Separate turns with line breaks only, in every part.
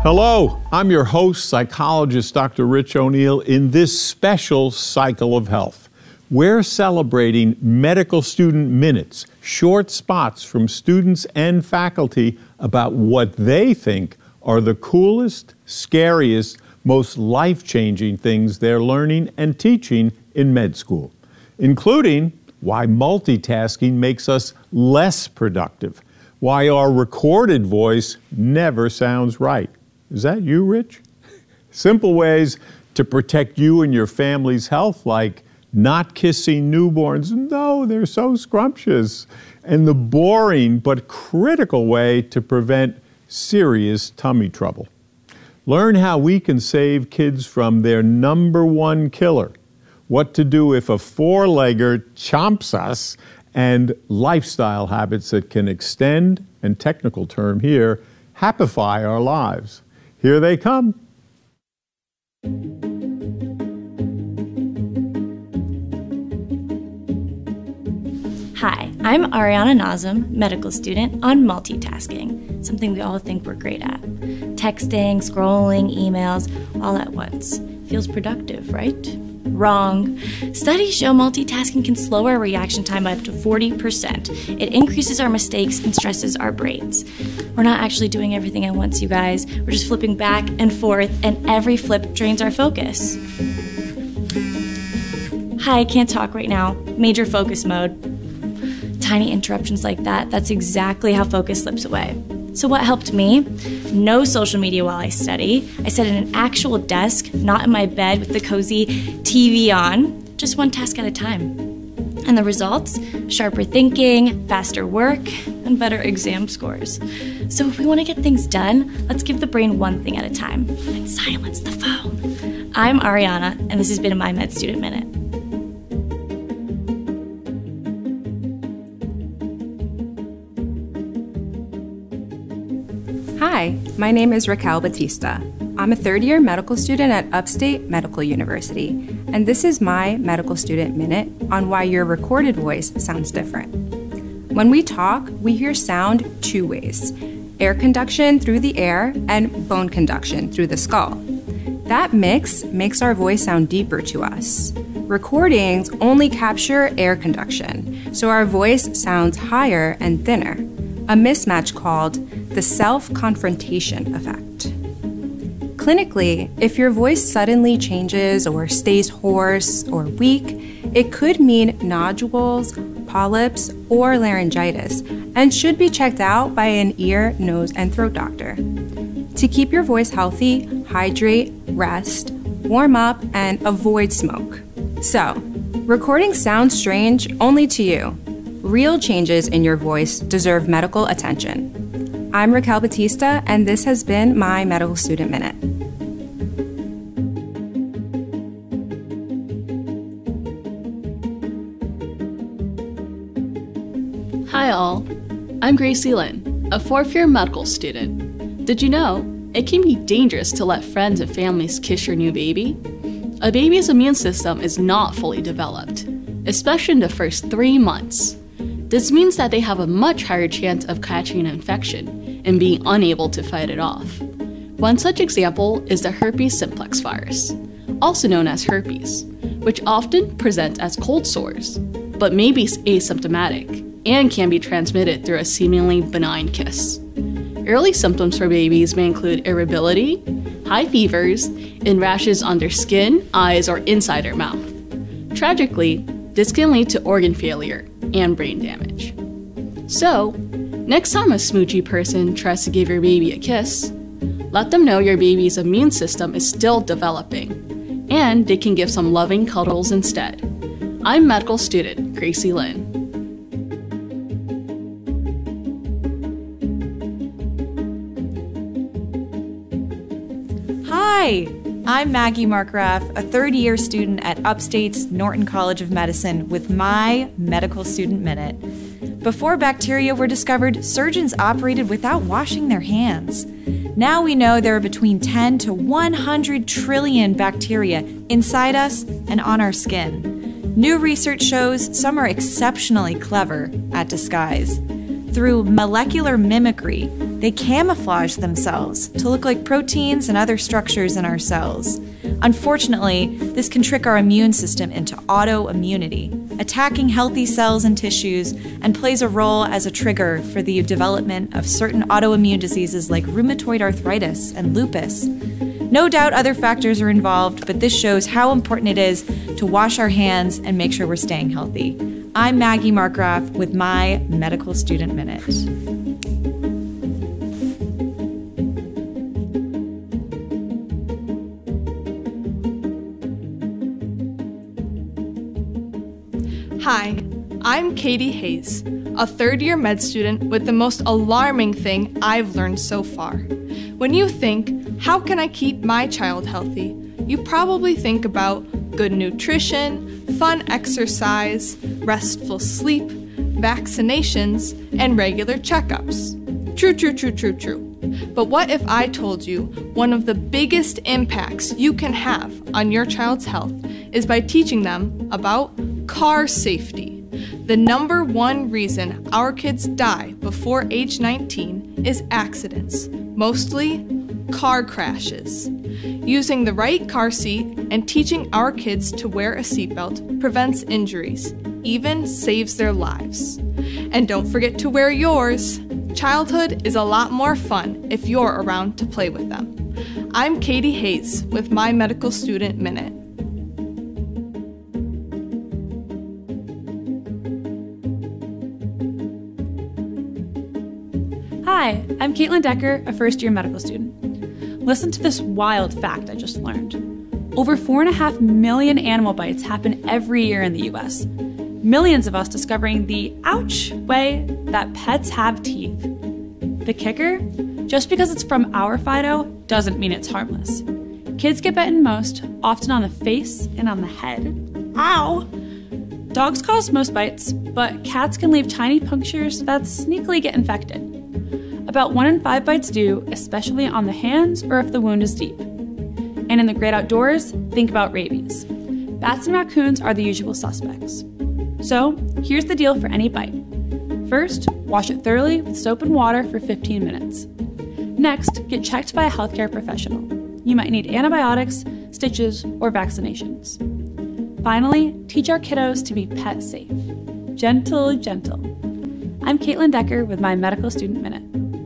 Hello, I'm your host, psychologist Dr. Rich O'Neill, in this special Cycle of Health. We're celebrating Medical Student Minutes, short spots from students and faculty about what they think are the coolest, scariest, most life-changing things they're learning and teaching in med school, including why multitasking makes us less productive, why our recorded voice never sounds right. Is that you, Rich? Simple ways to protect you and your family's health, like not kissing newborns. No, they're so scrumptious. And the boring but critical way to prevent serious tummy trouble. Learn how we can save kids from their #1 killer, what to do if a four-legger chomps us, and lifestyle habits that can extend, and technical term here, happify our lives. Here they come.
Hi, I'm Ariana Nazem, medical student on multitasking, something we all think we're great at. Texting, scrolling, emails, all at once. Feels productive, right? Wrong. Studies show multitasking can slow our reaction time by up to 40%. It increases our mistakes and stresses our brains. We're not actually doing everything at once, you guys. We're just flipping back and forth, and every flip drains our focus. Hi, I can't talk right now. Major focus mode. Tiny interruptions like that, that's exactly how focus slips away. So what helped me? No social media while I study. I sat at an actual desk, not in my bed with the cozy TV on, just one task at a time. And the results? Sharper thinking, faster work, and better exam scores. So if we want to get things done, let's give the brain one thing at a time and silence the phone. I'm Ariana, and this has been my Med Student Minute.
Hi, my name is Raquel Batista. I'm a third-year medical student at Upstate Medical University, and this is my Medical Student Minute on why your recorded voice sounds different. When we talk, we hear sound two ways: air conduction through the air and bone conduction through the skull. That mix makes our voice sound deeper to us. Recordings only capture air conduction, so our voice sounds higher and thinner, a mismatch called the self-confrontation effect. Clinically, if your voice suddenly changes or stays hoarse or weak, it could mean nodules, polyps, or laryngitis, and should be checked out by an ear, nose, and throat doctor. To keep your voice healthy, hydrate, rest, warm up, and avoid smoke. So, recording sounds strange only to you. Real changes in your voice deserve medical attention. I'm Raquel Batista, and this has been my Medical Student Minute.
Hi all, I'm Gracie Lynn, a fourth-year medical student. Did you know it can be dangerous to let friends and families kiss your new baby? A baby's immune system is not fully developed, especially in the first 3 months. This means that they have a much higher chance of catching an infection and being unable to fight it off. One such example is the herpes simplex virus, also known as herpes, which often presents as cold sores, but may be asymptomatic and can be transmitted through a seemingly benign kiss. Early symptoms for babies may include irritability, high fevers, and rashes on their skin, eyes, or inside their mouth. Tragically, this can lead to organ failure and brain damage. So, next time a smoochy person tries to give your baby a kiss, let them know your baby's immune system is still developing, and they can give some loving cuddles instead. I'm medical student Gracie Lynn.
Hi, I'm Maggie Markgraf, a third-year student at Upstate's Norton College of Medicine with my Medical Student Minute. Before bacteria were discovered, surgeons operated without washing their hands. Now we know there are between 10 to 100 trillion bacteria inside us and on our skin. New research shows some are exceptionally clever at disguise. Through molecular mimicry, They camouflage themselves to look like proteins and other structures in our cells. Unfortunately, this can trick our immune system into autoimmunity, attacking healthy cells and tissues, and plays a role as a trigger for the development of certain autoimmune diseases like rheumatoid arthritis and lupus. No doubt other factors are involved, but this shows how important it is to wash our hands and make sure we're staying healthy. I'm Maggie Markgraf with my Medical Student Minute.
Hi, I'm Katie Hayes, a third-year med student with the most alarming thing I've learned so far. When you think, how can I keep my child healthy? You probably think about good nutrition, fun exercise, restful sleep, vaccinations, and regular checkups. True. But what if I told you one of the biggest impacts you can have on your child's health is by teaching them about car safety? The number one reason our kids die before age 19 is accidents, mostly car crashes. Using the right car seat and teaching our kids to wear a seatbelt prevents injuries, even saves their lives. And don't forget to wear yours. Childhood is a lot more fun if you're around to play with them. I'm Katie Hayes with my Medical Student Minute.
Hi, I'm Caitlin Decker, a first-year medical student. Listen to this wild fact I just learned. Over 4.5 million animal bites happen every year in the US. Millions of us discovering the ouch way that pets have teeth. The kicker? Just because it's from our Fido doesn't mean it's harmless. Kids get bitten most, often on the face and on the head. Ow! Dogs cause most bites, but cats can leave tiny punctures that sneakily get infected. About 1 in 5 bites do, especially on the hands or if the wound is deep. And in the great outdoors, think about rabies. Bats and raccoons are the usual suspects. So, here's the deal for any bite. First, wash it thoroughly with soap and water for 15 minutes. Next, get checked by a healthcare professional. You might need antibiotics, stitches, or vaccinations. Finally, teach our kiddos to be pet safe. Gentle. I'm Caitlin Decker with my Medical Student Minute.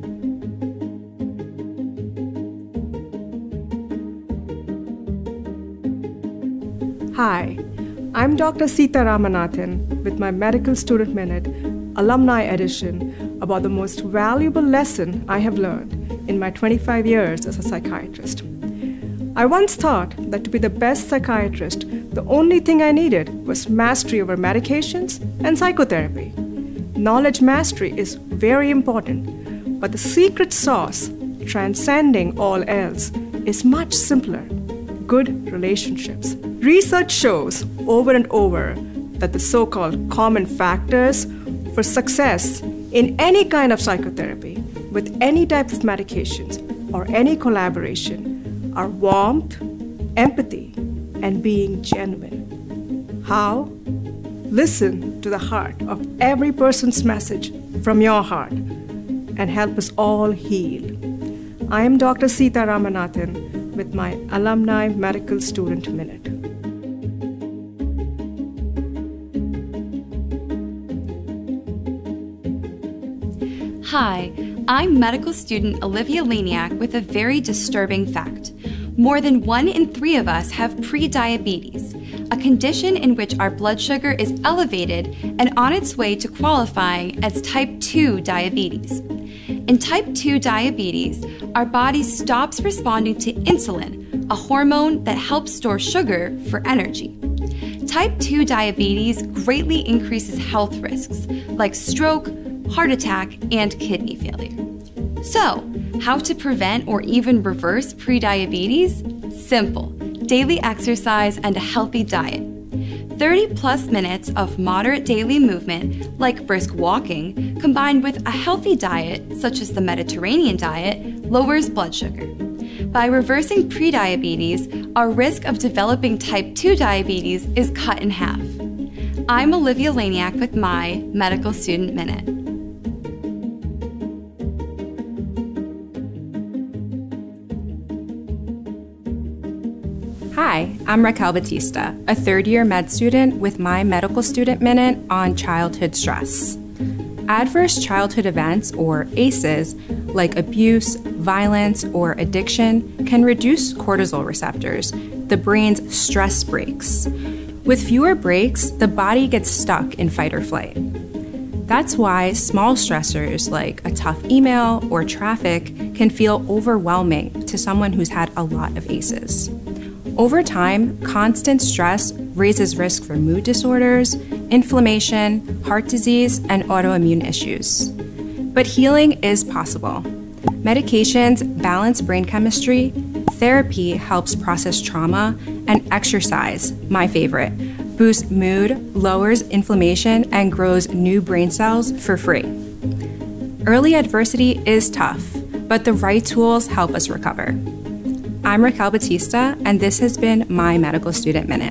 Hi, I'm Dr. Sita Ramanathan with my Medical Student Minute, Alumni Edition, about the most valuable lesson I have learned in my 25 years as a psychiatrist. I once thought that to be the best psychiatrist, the only thing I needed was mastery over medications and psychotherapy. Knowledge mastery is very important, but the secret sauce, transcending all else, is much simpler: good relationships. Research shows over and over that the so-called common factors for success in any kind of psychotherapy, with any type of medications or any collaboration, are warmth, empathy, and being genuine. How? Listen to the heart of every person's message from your heart and help us all heal. I am Dr. Sita Ramanathan with my Alumni Medical Student Minute.
Hi, I'm medical student Olivia Laniak with a very disturbing fact. More than 1 in 3 of us have prediabetes, a condition in which our blood sugar is elevated and on its way to qualifying as type 2 diabetes. In type 2 diabetes, our body stops responding to insulin, a hormone that helps store sugar for energy. Type 2 diabetes greatly increases health risks like stroke, heart attack, and kidney failure. So, how to prevent or even reverse prediabetes? Simple: daily exercise and a healthy diet. 30 plus minutes of moderate daily movement, like brisk walking, combined with a healthy diet, such as the Mediterranean diet, lowers blood sugar. By reversing prediabetes, our risk of developing type 2 diabetes is cut in half. I'm Olivia Laniak with my Medical Student Minute.
Hi, I'm Raquel Batista, a third-year med student with my Medical Student Minute on childhood stress. Adverse childhood events, or ACEs, like abuse, violence, or addiction, can reduce cortisol receptors, the brain's stress brakes. With fewer brakes, the body gets stuck in fight or flight. That's why small stressors like a tough email or traffic can feel overwhelming to someone who's had a lot of ACEs. Over time, constant stress raises risk for mood disorders, inflammation, heart disease, and autoimmune issues. But healing is possible. Medications balance brain chemistry, therapy helps process trauma, and exercise, my favorite, boosts mood, lowers inflammation, and grows new brain cells for free. Early adversity is tough, but the right tools help us recover. I'm Raquel Batista, and this has been my Medical Student Minute.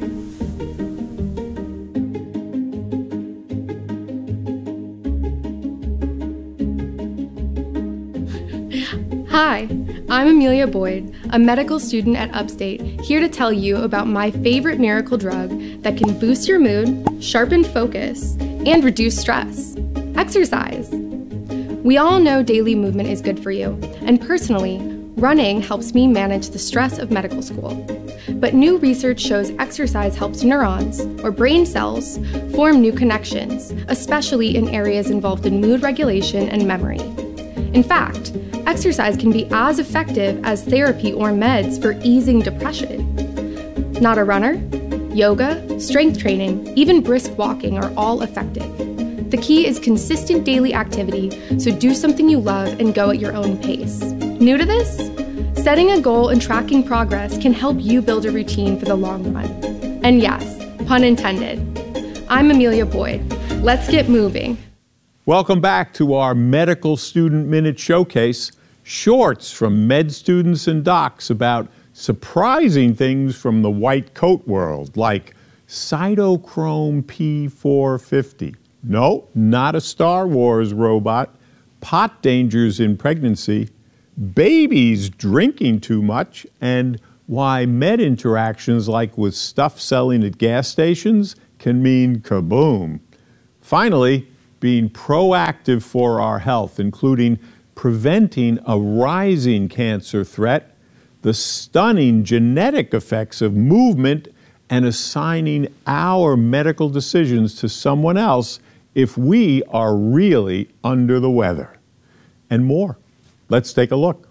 Hi, I'm Amelia Boyd, a medical student at Upstate, here to tell you about my favorite miracle drug that can boost your mood, sharpen focus, and reduce stress: exercise. We all know daily movement is good for you, and personally, running helps me manage the stress of medical school. But new research shows exercise helps neurons, or brain cells, form new connections, especially in areas involved in mood regulation and memory. In fact, exercise can be as effective as therapy or meds for easing depression. Not a runner? Yoga, strength training, even brisk walking are all effective. The key is consistent daily activity, so do something you love and go at your own pace. New to this? Setting a goal and tracking progress can help you build a routine for the long run. And yes, pun intended. I'm Amelia Boyd. Let's get moving.
Welcome back to our Medical Student Minute Showcase, shorts from med students and docs about surprising things from the white coat world, like cytochrome P450. No, not a Star Wars robot. Pot dangers in pregnancy, babies drinking too much, and why med interactions like with stuff selling at gas stations can mean kaboom. Finally, being proactive for our health, including preventing a rising cancer threat, the stunning genetic effects of movement, and assigning our medical decisions to someone else if we are really under the weather. And more. Let's take a look.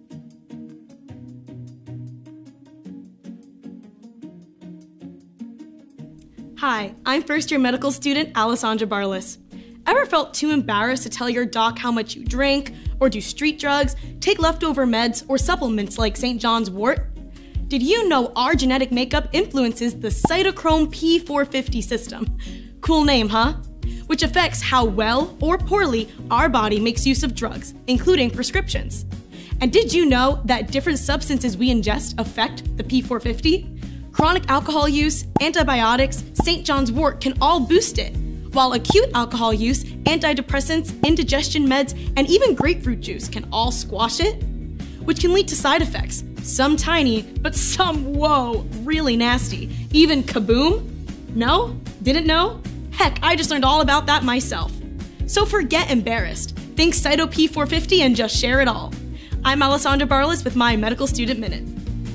Hi, I'm first-year medical student Alessandra Barlis. Ever felt too embarrassed to tell your doc how much you drink, or do street drugs, take leftover meds, or supplements like St. John's wort? Did you know our genetic makeup influences the cytochrome P450 system? Cool name, huh? Which affects how well or poorly our body makes use of drugs, including prescriptions. And did you know that different substances we ingest affect the P450? Chronic alcohol use, antibiotics, St. John's wort can all boost it, while acute alcohol use, antidepressants, indigestion meds, and even grapefruit juice can all squash it, which can lead to side effects, some tiny, but some, whoa, really nasty. Even kaboom? No? Didn't know? Heck, I just learned all about that myself. So forget embarrassed. Think Cyto P450 and just share it all. I'm Alessandra Barlis with my Medical Student Minute.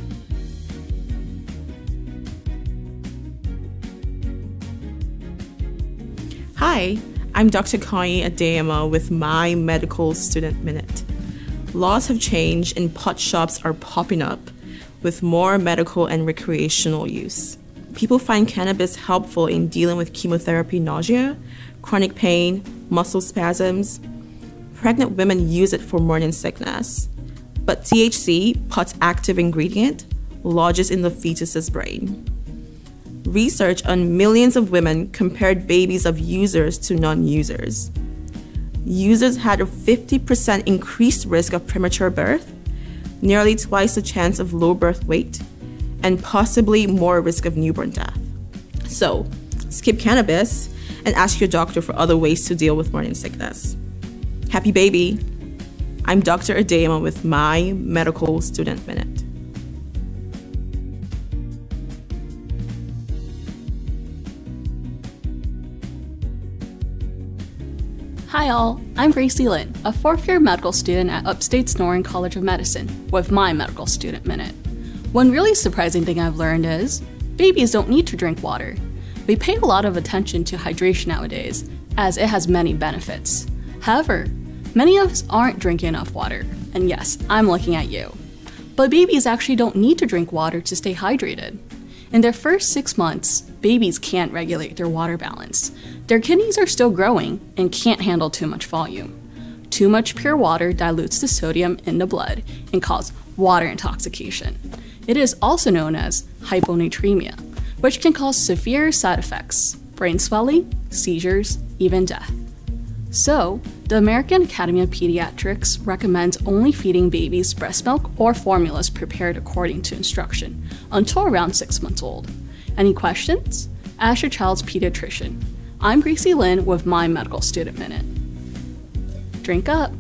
Hi, I'm Dr. Connie Adeyemo with my Medical Student Minute. Laws have changed and pot shops are popping up with more medical and recreational use. People find cannabis helpful in dealing with chemotherapy nausea, chronic pain, muscle spasms. Pregnant women use it for morning sickness. But THC, pot's active ingredient, lodges in the fetus's brain. Research on millions of women compared babies of users to non-users. Users had a 50% increased risk of premature birth, nearly twice the chance of low birth weight, and possibly more risk of newborn death. So, skip cannabis and ask your doctor for other ways to deal with morning sickness. Happy baby! I'm Dr. Adeyemo with my Medical Student Minute.
Hi all, I'm Gracie Lynn, a 4th-year medical student at Upstate's Norton College of Medicine, with my Medical Student Minute. One really surprising thing I've learned is, babies don't need to drink water. We pay a lot of attention to hydration nowadays, as it has many benefits. However, many of us aren't drinking enough water, and yes, I'm looking at you. But babies actually don't need to drink water to stay hydrated. In their first 6 months, babies can't regulate their water balance. Their kidneys are still growing and can't handle too much volume. Too much pure water dilutes the sodium in the blood and causes water intoxication. It is also known as hyponatremia, which can cause severe side effects, brain swelling, seizures, even death. So, the American Academy of Pediatrics recommends only feeding babies breast milk or formulas prepared according to instruction until around 6 months old. Any questions? Ask your child's pediatrician. I'm Gracie Lynn with my Medical Student Minute. Drink up.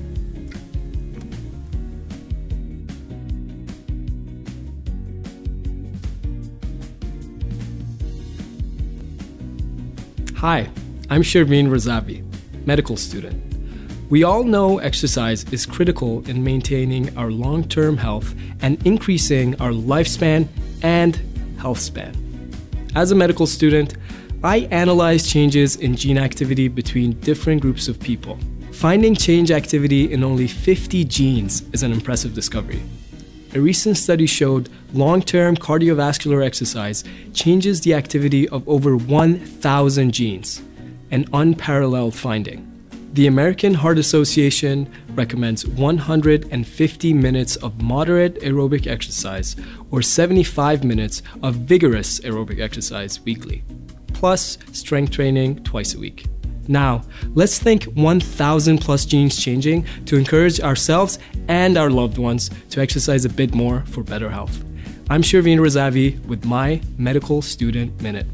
Hi, I'm Sherveen Razavi, medical student. We all know exercise is critical in maintaining our long-term health and increasing our lifespan and health span. As a medical student, I analyze changes in gene activity between different groups of people. Finding change activity in only 50 genes is an impressive discovery. A recent study showed long-term cardiovascular exercise changes the activity of over 1,000 genes, an unparalleled finding. The American Heart Association recommends 150 minutes of moderate aerobic exercise or 75 minutes of vigorous aerobic exercise weekly, plus strength training twice a week. Now, let's think 1,000 plus genes changing to encourage ourselves and our loved ones to exercise a bit more for better health. I'm Sherveen Razavi with my Medical Student Minute.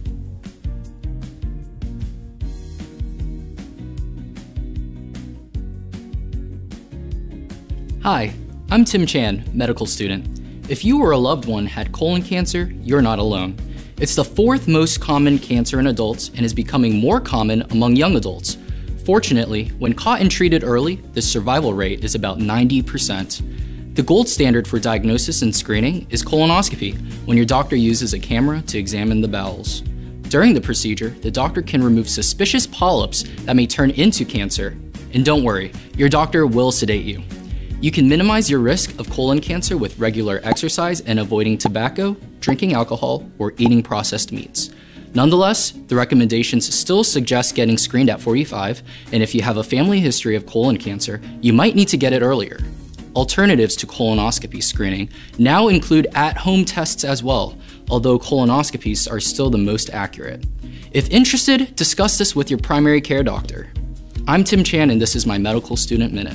Hi, I'm Tim Chan, medical student. If you or a loved one had colon cancer, you're not alone. It's the 4th most common cancer in adults and is becoming more common among young adults. Fortunately, when caught and treated early, the survival rate is about 90%. The gold standard for diagnosis and screening is colonoscopy, when your doctor uses a camera to examine the bowels. During the procedure, the doctor can remove suspicious polyps that may turn into cancer. And don't worry, your doctor will sedate you. You can minimize your risk of colon cancer with regular exercise and avoiding tobacco, drinking alcohol, or eating processed meats. Nonetheless, the recommendations still suggest getting screened at 45, and if you have a family history of colon cancer, you might need to get it earlier. Alternatives to colonoscopy screening now include at-home tests as well, although colonoscopies are still the most accurate. If interested, discuss this with your primary care doctor. I'm Tim Chan, and this is my Medical Student Minute.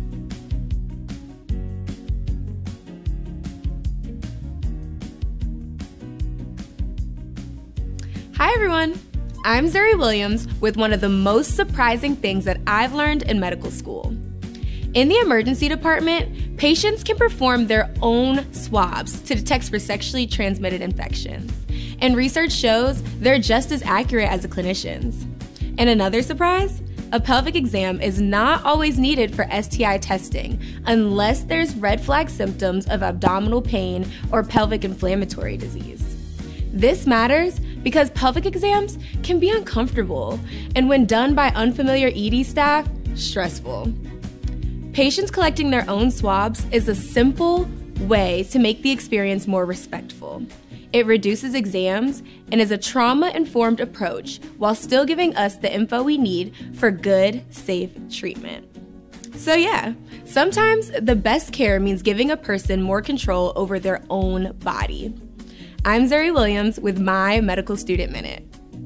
Hi everyone, I'm Zuri Williams with one of the most surprising things that I've learned in medical school. In the emergency department, patients can perform their own swabs to detect for sexually transmitted infections. And research shows they're just as accurate as the clinicians. And another surprise? A pelvic exam is not always needed for STI testing unless there's red flag symptoms of abdominal pain or pelvic inflammatory disease. This matters because pelvic exams can be uncomfortable and when done by unfamiliar ED staff, stressful. Patients collecting their own swabs is a simple way to make the experience more respectful. It reduces exams and is a trauma-informed approach while still giving us the info we need for good, safe treatment. So yeah, sometimes the best care means giving a person more control over their own body. I'm Zuri Williams with my Medical Student Minute.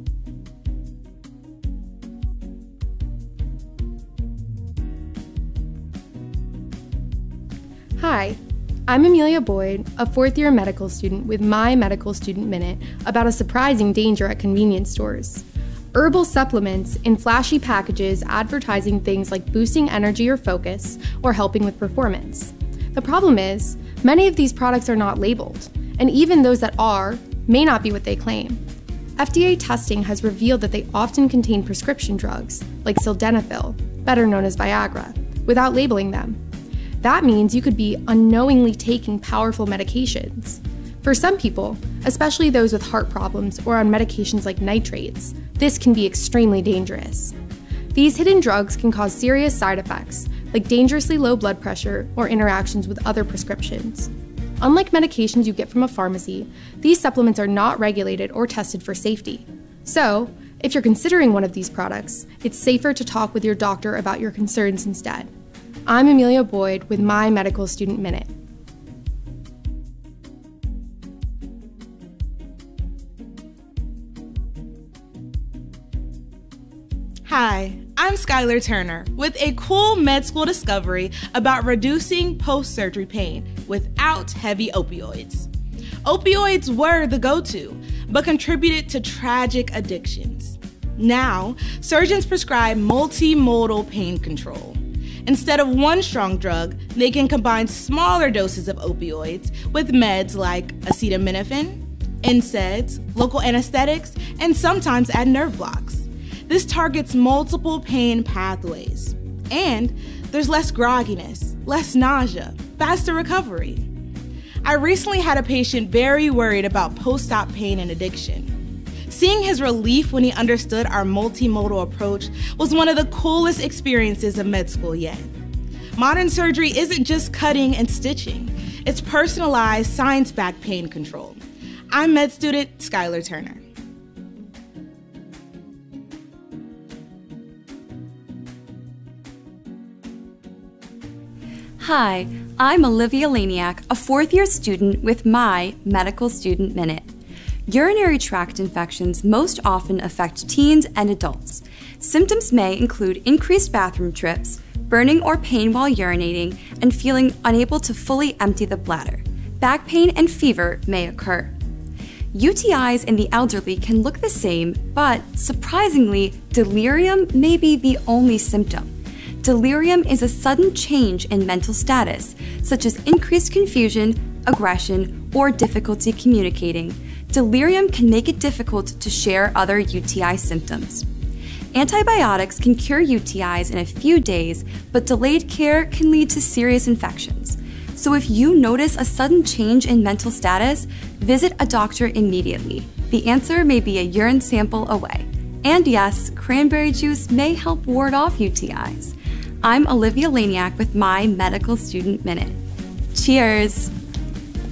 Hi, I'm Amelia Boyd, a 4th-year medical student with my Medical Student Minute about a surprising danger at convenience stores. Herbal supplements in flashy packages advertising things like boosting energy or focus or helping with performance. The problem is, many of these products are not labeled, and even those that are may not be what they claim. FDA testing has revealed that they often contain prescription drugs like sildenafil, better known as Viagra, without labeling them. That means you could be unknowingly taking powerful medications. For some people, especially those with heart problems or on medications like nitrates, this can be extremely dangerous. These hidden drugs can cause serious side effects, like dangerously low blood pressure or interactions with other prescriptions. Unlike medications you get from a pharmacy, these supplements are not regulated or tested for safety. So, if you're considering one of these products, it's safer to talk with your doctor about your concerns instead. I'm Amelia Boyd with my Medical Student Minute.
Hi, I'm Skylar Turner with a cool med school discovery about reducing post-surgery pain without heavy opioids. Opioids were the go-to, but contributed to tragic addictions. Now, surgeons prescribe multimodal pain control. Instead of one strong drug, they can combine smaller doses of opioids with meds like acetaminophen, NSAIDs, local anesthetics, and sometimes add nerve blocks. This targets multiple pain pathways. And there's less grogginess, less nausea, faster recovery. I recently had a patient very worried about post-op pain and addiction. Seeing his relief when he understood our multimodal approach was one of the coolest experiences of med school yet. Modern surgery isn't just cutting and stitching. It's personalized, science-backed pain control. I'm med student Skylar Turner.
Hi, I'm Olivia Laniak, a fourth-year student with my Medical Student Minute. Urinary tract infections most often affect teens and adults. Symptoms may include increased bathroom trips, burning or pain while urinating, and feeling unable to fully empty the bladder. Back pain and fever may occur. UTIs in the elderly can look the same, but surprisingly, delirium may be the only symptom. Delirium is a sudden change in mental status, such as increased confusion, aggression, or difficulty communicating. Delirium can make it difficult to share other UTI symptoms. Antibiotics can cure UTIs in a few days, but delayed care can lead to serious infections. So if you notice a sudden change in mental status, visit a doctor immediately. The answer may be a urine sample away. And yes, cranberry juice may help ward off UTIs. I'm Olivia Laniak with my Medical Student Minute. Cheers!